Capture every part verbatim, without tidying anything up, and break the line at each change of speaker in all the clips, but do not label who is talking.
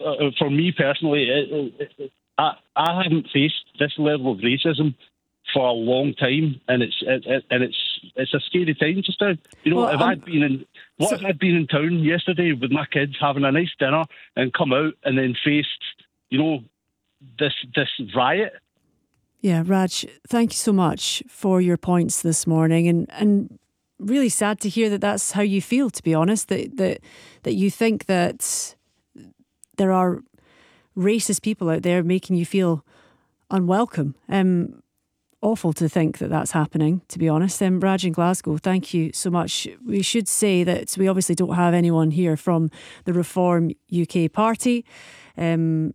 uh, for me personally, it, it, it, I I haven't faced this level of racism for a long time, and it's it, it, and it's it's a scary time just now. You know,
well,
if
um,
I'd been in what
so,
if I'd been in town yesterday with my kids having a nice dinner and come out and then faced, you know, this this riot.
Yeah, Raj, thank you so much for your points this morning, and and really sad to hear that that's how you feel, to be honest, that that that you think that there are racist people out there making you feel unwelcome. Um, awful to think that that's happening, to be honest. Um, Raj in Glasgow, thank you so much. We should say that we obviously don't have anyone here from the Reform U K party. Um,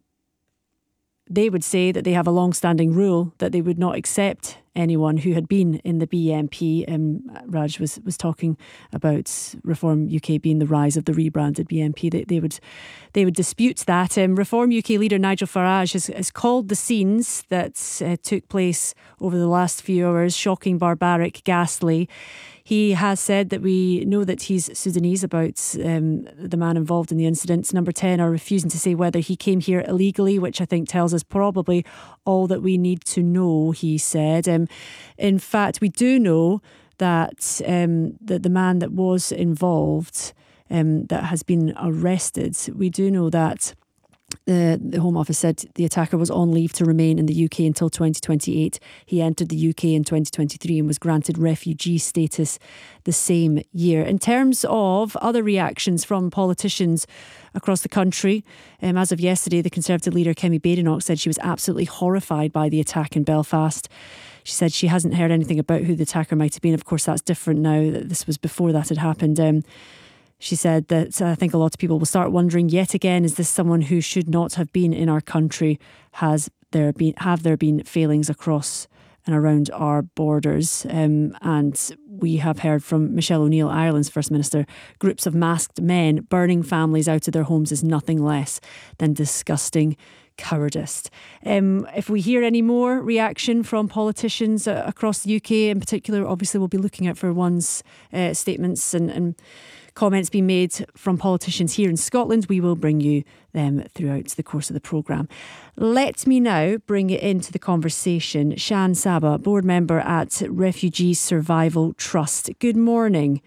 They would say that they have a long-standing rule that they would not accept anyone who had been in the B N P. Um, Raj was was talking about Reform U K being the rise of the rebranded B N P. They, they would they would dispute that. Um, Reform U K leader Nigel Farage has, has called the scenes that uh, took place over the last few hours shocking, barbaric, ghastly. He has said that we know that he's Sudanese about um, the man involved in the incident. Number ten are refusing to say whether he came here illegally, which I think tells us probably all that we need to know, he said. Um, in fact, we do know that, um, that the man that was involved, um, that has been arrested, we do know that The, the Home Office said the attacker was on leave to remain in the U K until twenty twenty-eight. He entered the U K in twenty twenty-three and was granted refugee status the same year. In terms of other reactions from politicians across the country, um, as of yesterday, the Conservative leader Kemi Badenoch said she was absolutely horrified by the attack in Belfast. She said she hasn't heard anything about who the attacker might have been. Of course, that's different now. This was before that had happened. Um, She said that uh, I think a lot of people will start wondering yet again, is this someone who should not have been in our country? Has there been, have there been failings across and around our borders? Um, and we have heard from Michelle O'Neill, Ireland's First Minister, groups of masked men burning families out of their homes is nothing less than disgusting cowardice. Um, if we hear any more reaction from politicians uh, across the U K in particular, obviously we'll be looking out for one's uh, statements and, and comments being made from politicians here in Scotland. We will bring you them throughout the course of the programme. Let me now bring it into the conversation. Shan Saba, board member at Refugee Survival Trust. Good morning.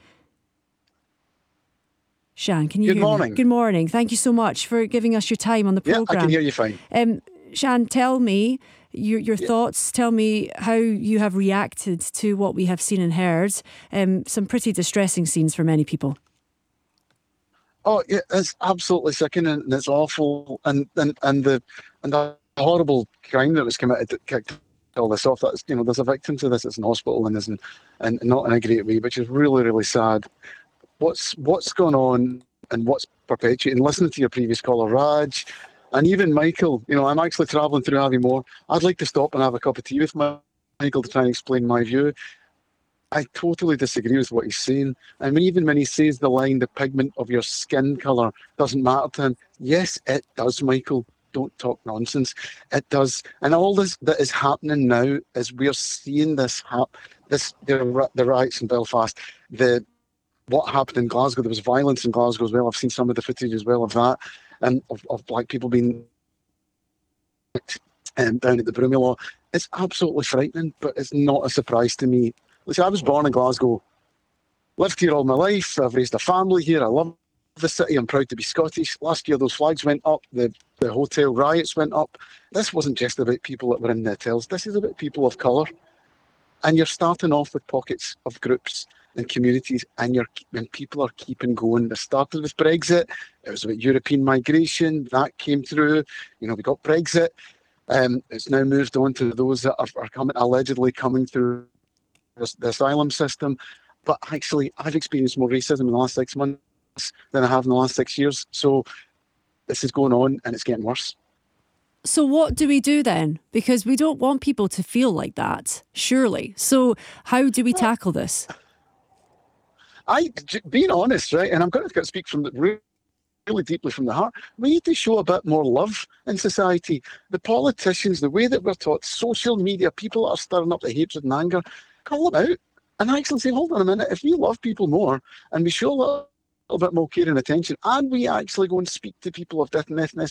Shan, can you
Good
hear
morning.
me? Good morning. Thank you so much for giving us your time on the programme.
Yeah, I can hear you fine.
Um, Shan, tell me your your yeah. thoughts. Tell me how you have reacted to what we have seen and heard. Um, some pretty distressing scenes for many people.
Oh, yeah, it's absolutely sickening and it's awful, and and and the and the horrible crime that was committed that kicked all this off. That's, you know, there's a victim to this. It's in hospital and isn't, and not in a great way, which is really really sad. What's what's going on and what's perpetuating? Listening to your previous caller, Raj, and even Michael. You know, I'm actually travelling through Aviemore. I'd like to stop and have a cup of tea with Michael to try and explain my view. I totally disagree with what he's saying. I mean, even when he says the line, the pigment of your skin colour doesn't matter to him. Yes, it does, Michael. Don't talk nonsense. It does. And all this that is happening now is we're seeing this, hap- this the, the riots in Belfast, the what happened in Glasgow. There was violence in Glasgow as well. I've seen some of the footage as well of that, and of, of black people being um, down at the Broomielaw. It's absolutely frightening, but it's not a surprise to me. Listen, I was born in Glasgow, lived here all my life. I've raised a family here. I love the city. I'm proud to be Scottish. Last year, those flags went up. The, the hotel riots went up. This wasn't just about people that were in the hotels. This is about people of colour. And you're starting off with pockets of groups and communities, and you're and people are keeping going. It started with Brexit. It was about European migration. That came through. You know, we got Brexit. Um, it's now moved on to those that are, are coming, allegedly coming through the asylum system. But actually, I've experienced more racism in the last six months than I have in the last six years. So this is going on and it's getting worse.
So what do we do then? Because we don't want people to feel like that, surely. So how do we tackle this?
I, being honest, right, and I'm going to speak from the really, really deeply from the heart, we need to show a bit more love in society. The politicians, the way that we're taught, social media, people that are stirring up the hatred and anger, call them out and actually say, hold on a minute, if we love people more and we show a little, little bit more care and attention, and we actually go and speak to people of different ethnicities,